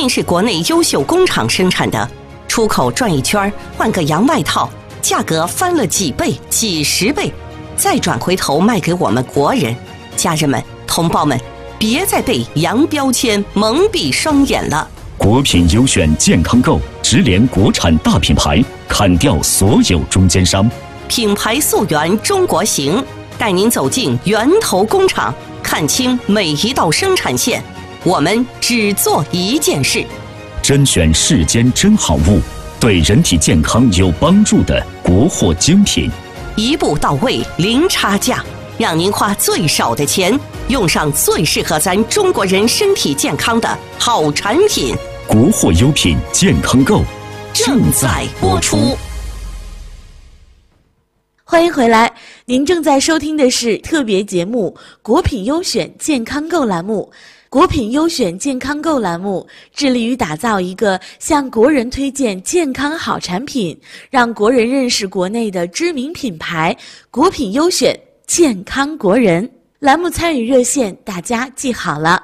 明是国内优秀工厂生产的，出口转一圈换个洋外套，价格翻了几倍、几十倍，再转回头卖给我们国人。家人们、同胞们，别再被洋标签蒙蔽双眼了。 国品优选健康购直连国产大品牌，砍掉所有中间商， 品牌溯源中国行，带您走进源头工厂，看清每一道生产线。我们只做一件事， 甄选世间真好物，对人体健康有帮助的国货精品， 一步到位，零差价，让您花最少的钱，用上最适合咱中国人身体健康的好产品。 国货优品健康购正在播出。 欢迎回来，您正在收听的是特别节目《国品优选健康购》栏目。国品优选健康购栏目致力于打造一个向国人推荐健康好产品，让国人认识国内的知名品牌。国品优选健康国人栏目参与热线大家记好了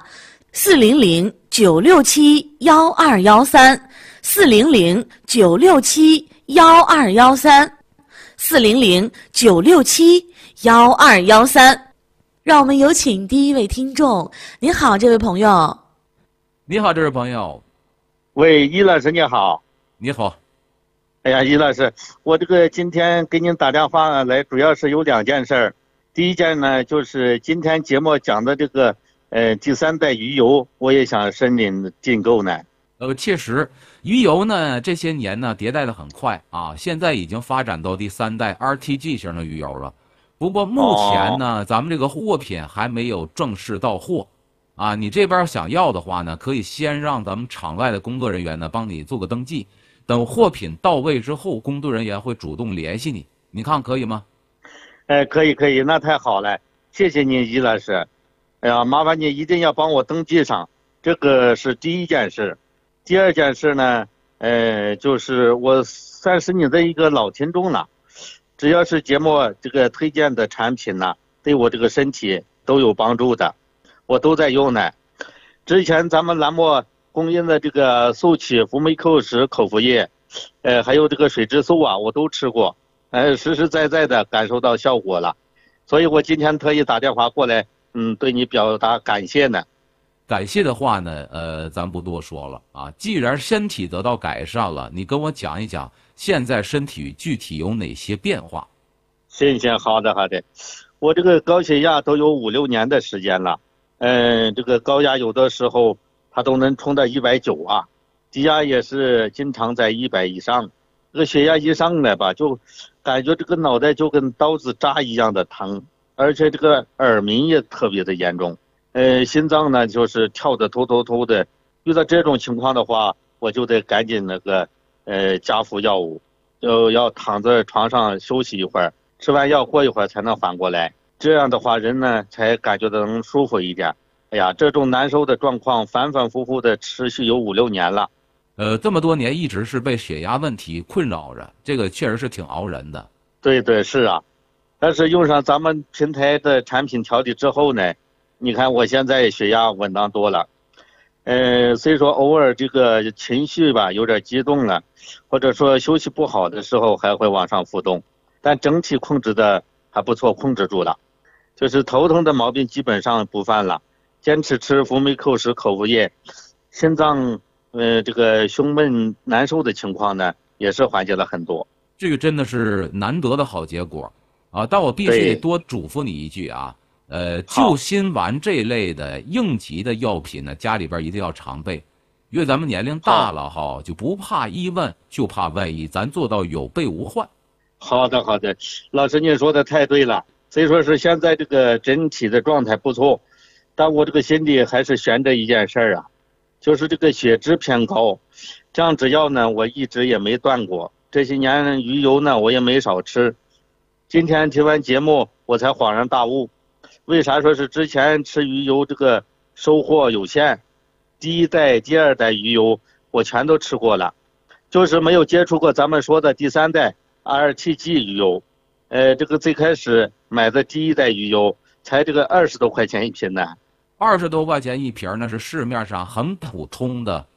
，400-967-1213，400-967-1213，400-967-1213。让我们有请第一位听众。您好，这位朋友。 你好，这位朋友。 喂，易老师你好。 你好。 哎呀，易老师，我这个今天给您打电话来，主要是有2件事儿。第一件呢，就是今天节目讲的这个第3代鱼油，我也想申请进购呢。 确实，鱼油呢这些年呢迭代的很快啊，现在已经发展到第3代 RTG 型的鱼油了。不过目前呢，咱们这个货品还没有正式到货，啊，你这边想要的话呢，可以先让咱们场外的工作人员呢帮你做个登记，等货品到位之后，工作人员会主动联系你，你看可以吗？ 可以，那太好了，谢谢您，易老师。哎呀，麻烦你一定要帮我登记上，这个是第一件事。第二件事呢，就是我算是你的一个老听众了。只要是节目这个推荐的产品呢，对我这个身体都有帮助的，我都在用呢。之前咱们栏目供应的这个速起福美蔻石口服液，还有这个水质素啊，我都吃过，实实在在的感受到效果了。所以我今天特意打电话过来，对你表达感谢呢。 感谢的话呢，咱不多说了啊。既然身体得到改善了，你跟我讲一讲，现在身体具体有哪些变化？ 行，好的。我这个高血压都有5、6年的时间了，这个高压有的时候它都能冲到190啊，低压也是经常在100以上。这个血压一上来吧，就感觉这个脑袋就跟刀子扎一样的疼，而且这个耳鸣也特别的严重。心脏呢就是跳得突的，遇到这种情况的话，我就得赶紧加服药物，就要躺在床上休息一会儿，吃完药过一会儿才能缓过来，这样的话人呢才感觉到能舒服一点。哎呀，这种难受的状况反复的持续有5、6年了。 这么多年一直是被血压问题困扰着，这个确实是挺熬人的。 对，是啊。但是用上咱们平台的产品调理之后呢，你看我现在血压稳当多了。虽说偶尔这个情绪吧有点激动了，或者说休息不好的时候还会往上浮动，但整体控制的还不错，控制住了。就是头疼的毛病基本上不犯了，坚持吃福美蔻石口服液，心脏这个胸闷难受的情况呢也是缓解了很多。 这个真的是难得的好结果啊！但我必须得多嘱咐你一句啊，救心丸这类的应急的药品呢，家里边一定要常备，因为咱们年龄大了哈，就不怕一问，就怕万一，咱做到有备无患。 好的，老师您说的太对了。虽说是现在这个整体的状态不错，但我这个心里还是悬着一件事啊，就是这个血脂偏高，降脂药呢我一直也没断过，这些年鱼油呢我也没少吃。今天听完节目我才恍然大悟，为啥说是之前吃鱼油这个收获有限，第1代、第2代鱼油我全都吃过了，就是没有接触过咱们说的第3代 RTG 鱼油。这个最开始买的第1代鱼油才这个20多块钱一瓶呢。 20多块钱一瓶，那是市面上很普通的